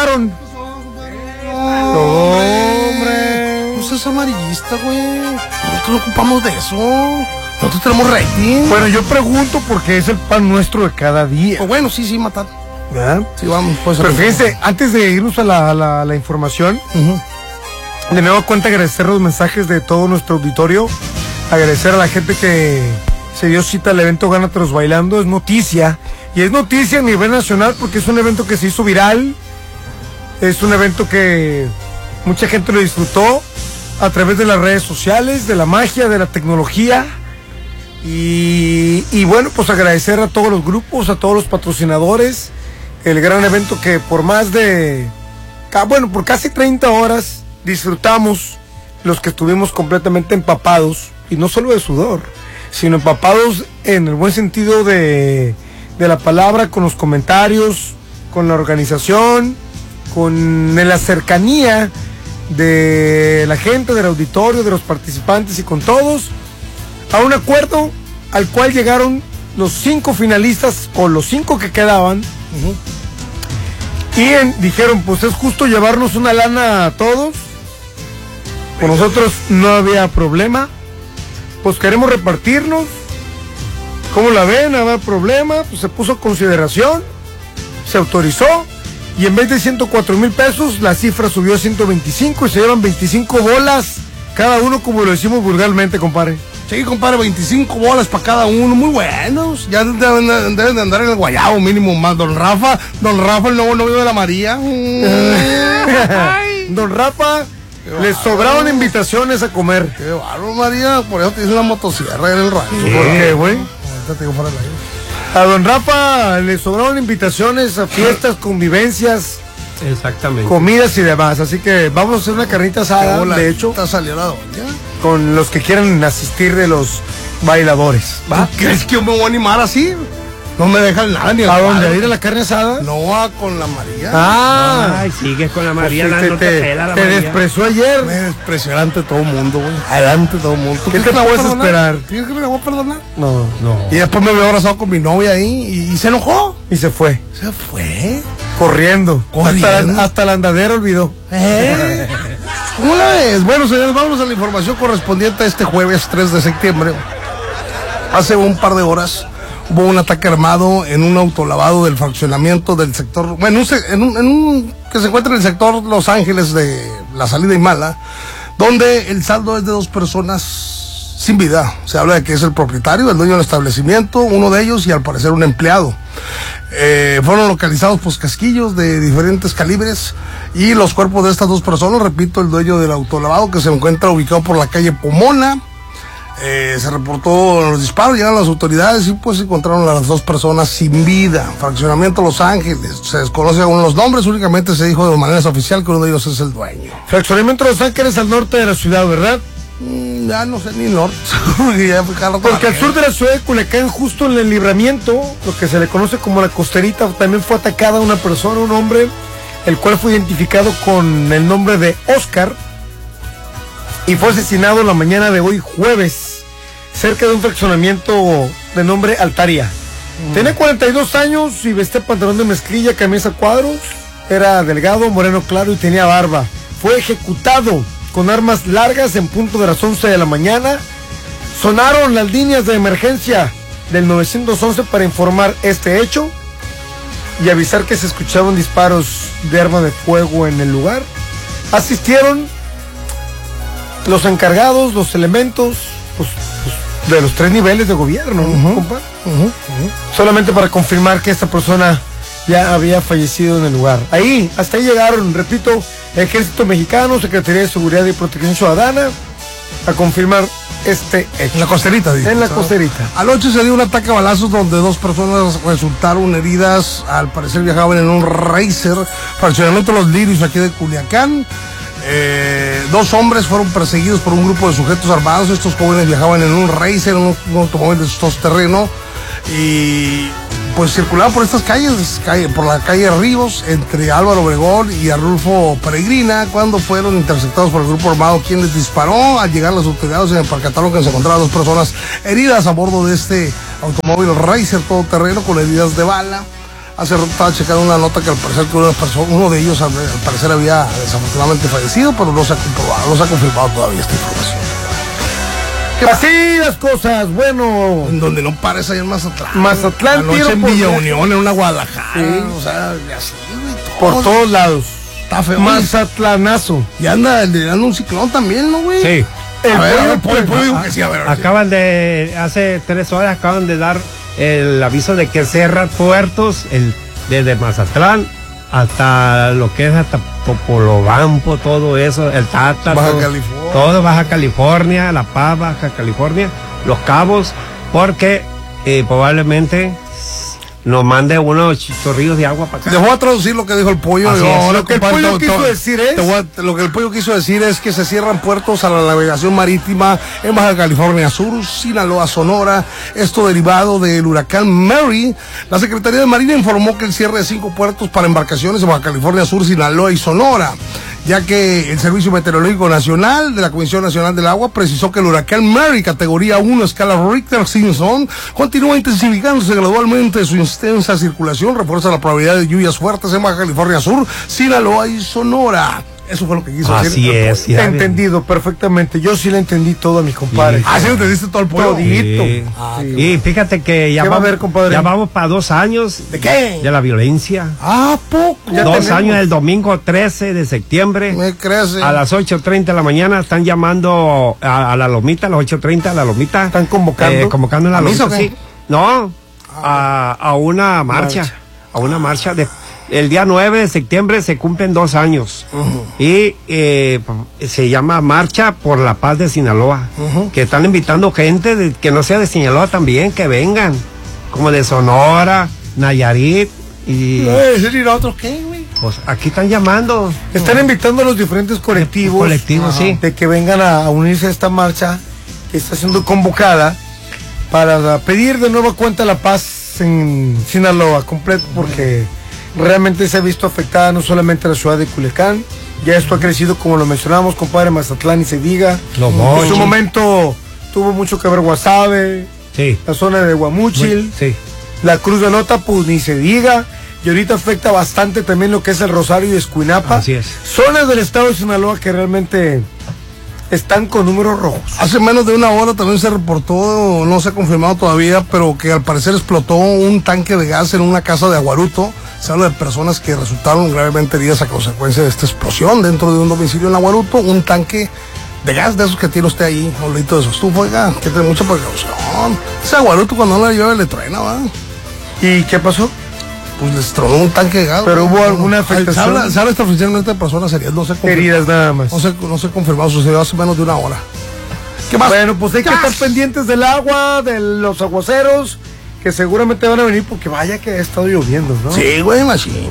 llegaron. No, hombre. No seas amarillista, güey. Nosotros ocupamos de eso. Nosotros tenemos rating. Bueno, yo pregunto porque es el pan nuestro de cada día. Pues bueno, sí, matar. ¿Verdad? Sí, vamos. Pues, pero fíjense, antes de irnos a la información, de nueva cuenta agradecer los mensajes de todo nuestro auditorio. Agradecer a la gente que se dio cita al evento Gánatelos Bailando. Es noticia. Y es noticia a nivel nacional porque es un evento que se hizo viral. Es un evento que mucha gente lo disfrutó a través de las redes sociales, de la magia, de la tecnología. Y bueno, pues agradecer a todos los grupos, a todos los patrocinadores. El gran evento que por por casi 30 horas disfrutamos, los que estuvimos completamente empapados, y no solo de sudor, sino empapados en el buen sentido de la palabra, con los comentarios, con la organización, con la cercanía de la gente, del auditorio, de los participantes y con todos, a un acuerdo al cual llegaron los 5 finalistas o los 5 que quedaban. Y dijeron, pues es justo llevarnos una lana a todos. Con nosotros no había problema. Pues queremos repartirnos. ¿Cómo la ven? No había problema. Pues se puso a consideración. Se autorizó. Y en vez de 104,000 pesos, la cifra subió a 125 y se llevan 25 bolas. Cada uno, como lo decimos vulgarmente, compadre. Sí, compadre, 25 bolas para cada uno, muy buenos. Ya deben de andar en el guayabo mínimo más. Don Rafa, el nuevo novio de la María. Don Rafa, le sobraron invitaciones a comer. Qué bárbaro, María, por eso te hice una motosierra en el rancho. ¿Por qué, güey? A don Rafa le sobraron invitaciones a fiestas, convivencias. Exactamente. Comidas y demás, así que vamos a hacer una carnita asada, de hecho. Salió la doña. Con los que quieran asistir de los bailadores. ¿Va? ¿Crees que yo me voy a animar así? No me dejan nada ni ¿A dónde? ¿A ir a la carne asada? No, con la María. Ay, sigues con la María pues dándote pela la Te María. despreció ayer. Me despreció delante de todo el mundo, güey. Adelante de todo el mundo. ¿Qué te puedes esperar? ¿Crees que me la voy a perdonar? No. Y después me veo abrazado con mi novia ahí y se enojó. Y se fue. Se fue. Corriendo. Hasta la andadera olvidó. ¿Cómo la ves? Bueno, señores, vámonos a la información correspondiente a este jueves 3 de septiembre. Hace un par de horas hubo un ataque armado en un autolavado del fraccionamiento del sector, bueno, en un que se encuentra en el sector Los Ángeles de la salida Imala, donde el saldo es de 2 personas sin vida. Se habla de que es el propietario, el dueño del establecimiento, uno de ellos y al parecer un empleado. Fueron localizados pues casquillos de diferentes calibres y los cuerpos de estas 2 personas, repito, el dueño del autolavado, que se encuentra ubicado por la calle Pomona. Se reportó los disparos, llegaron las autoridades y pues encontraron a las 2 personas sin vida. Fraccionamiento Los Ángeles, se desconoce aún los nombres, únicamente se dijo de manera oficial que uno de ellos es el dueño. Fraccionamiento Los Ángeles al norte de la ciudad, ¿verdad? Ya no sé ni norte. Porque al sur de la ciudad de Culiacán, justo en el Libramiento, lo que se le conoce como la Costerita, también fue atacada una persona, un hombre, el cual fue identificado con el nombre de Oscar y fue asesinado la mañana de hoy jueves cerca de un fraccionamiento de nombre Altaria. Tenía 42 años y vestía pantalón de mezclilla, camisa cuadros, era delgado, moreno claro y tenía barba. Fue ejecutado con armas largas en punto de las 11 de la mañana. Sonaron las líneas de emergencia del 911 para informar este hecho y avisar que se escuchaban disparos de arma de fuego en el lugar. Asistieron los encargados, los elementos pues, de los 3 niveles de gobierno, compa. Solamente para confirmar que esta persona ya había fallecido en el lugar. Hasta ahí llegaron, repito, Ejército Mexicano, Secretaría de Seguridad y Protección Ciudadana, a confirmar este hecho. En la Costerita, dice. En la Costerita. Anoche se dio un ataque a balazos donde 2 personas resultaron heridas. Al parecer viajaban en un Racer, fraccionamiento Los Lirios, aquí de Culiacán. 2 hombres fueron perseguidos por un grupo de sujetos armados. Estos jóvenes viajaban en un Racer, un automóvil de todoterreno, y pues circulaban por estas calles, por la calle Ríos, entre Álvaro Obregón y Arnulfo Peregrina, cuando fueron interceptados por el grupo armado, quien les disparó. Al llegar las autoridades se percataron que se encontraban 2 personas heridas a bordo de este automóvil Racer todoterreno con heridas de bala. Hace rato estaba checando una nota que al parecer que uno de ellos al parecer había desafortunadamente fallecido, pero no se ha comprobado, no se ha confirmado todavía esta información. Así las cosas, bueno. En donde no pares allá en Mazatlán. Mazatlán, anoche tiro en por Villa viaje. Unión, en una Guadalajara. Sí. O sea, así, güey. Por todos lados. Está feo. Mazatlanazo. Y anda un ciclón también, ¿no, güey? Sí. El pollo dijo que sí, a ver. Acaban de, hace 3 horas, acaban de dar el aviso de que cierran puertos desde Mazatlán hasta lo que es hasta Popolobampo, todo eso, el Tata, Baja todo, California. todo Baja California, La Paz, Baja California, Los Cabos, porque probablemente nos mande unos chorrillos de agua para acá. Te voy a traducir lo que dijo el pollo. Así es. Lo que el pollo quiso decir es... Lo que el pollo quiso decir es que se cierran puertos a la navegación marítima en Baja California Sur, Sinaloa, Sonora. Esto derivado del huracán Mary. La Secretaría de Marina informó que el cierre de 5 puertos para embarcaciones en Baja California Sur, Sinaloa y Sonora, ya que el Servicio Meteorológico Nacional de la Comisión Nacional del Agua precisó que el huracán Mary, categoría 1, escala Richter-Simpson, continúa intensificándose gradualmente su extensa circulación, refuerza la probabilidad de lluvias fuertes en Baja California Sur, Sinaloa y Sonora. Eso fue lo que quiso decir. Así es. He entendido perfectamente. Yo sí le entendí todo a mi compadre. Sí. Ah, sí, entendiste todo el pollo. Todito. Sí. Sí. Y fíjate que ya ¿Qué va a haber, compadre? ya vamos para 2 años ¿De qué? de la violencia. Ah, poco. Ya 2 tenemos. años el domingo 13 de septiembre. Me crece. A las 8:30 de la mañana están llamando a la Lomita, a las 8:30 a la Lomita. ¿Están convocando? Convocando a la ¿A misa Lomita, o qué? sí. No, a una marcha. A una marcha. El día 9 de septiembre se cumplen 2 años. Y se llama Marcha por la Paz de Sinaloa. Que están invitando gente que no sea de Sinaloa también, que vengan. Como de Sonora, Nayarit. Y ¿Ir a otros qué, güey? pues aquí están llamando. Están invitando a los diferentes colectivos. Colectivos, sí. De que vengan a unirse a esta marcha que está siendo convocada para pedir de nueva cuenta la paz en Sinaloa completo, porque realmente se ha visto afectada no solamente la ciudad de Culiacán, ya esto ha crecido, como lo mencionamos, compadre, Mazatlán y se diga. Los En Mochis. su momento tuvo mucho que ver Guasave, Sí. la zona de Guamúchil, Sí. la Cruz de Lota, pues ni se diga. Y ahorita afecta bastante también lo que es el Rosario y Escuinapa. Así es. Zonas del estado de Sinaloa que realmente están con números rojos. Hace menos de una hora también se reportó, no se ha confirmado todavía, pero que al parecer explotó un tanque de gas en una casa de Aguaruto. Se habla de personas que resultaron gravemente heridas a consecuencia de esta explosión dentro de un domicilio en Aguaruto. Un tanque de gas de esos que tiene usted ahí, un litro de su estufa, oiga, que tiene mucha precaución. Ese Aguaruto cuando no le llueve le truena, ¿va? ¿Y qué pasó? Pues les tronó un tanque de gas. Pero hubo alguna Ay, afectación. se habla extraoficialmente de personas heridas, no se ha confirmado. Heridas nada más. No se ha confirmado, sucedió hace menos de una hora. ¿Qué más? Bueno, pues hay que estar pendientes del agua, de los aguaceros, que seguramente van a venir porque vaya que ha estado lloviendo, ¿no? Sí, güey, machín.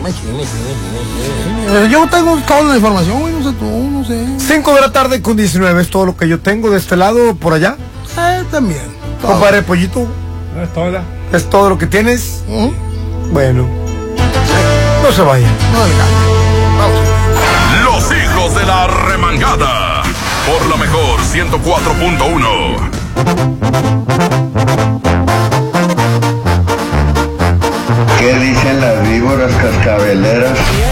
Yo tengo toda la información, güey, no sé tú, no sé. 5 de la tarde con 19 es todo lo que yo tengo de este lado, por allá. También. todo. Compadre Pollito, No es toda. es todo lo que tienes. Ujú. Bueno, no se vayan. No le cambie. Vamos. Los hijos de la remangada. Por la mejor 104.1. ¿Qué dicen las víboras cascabeleras?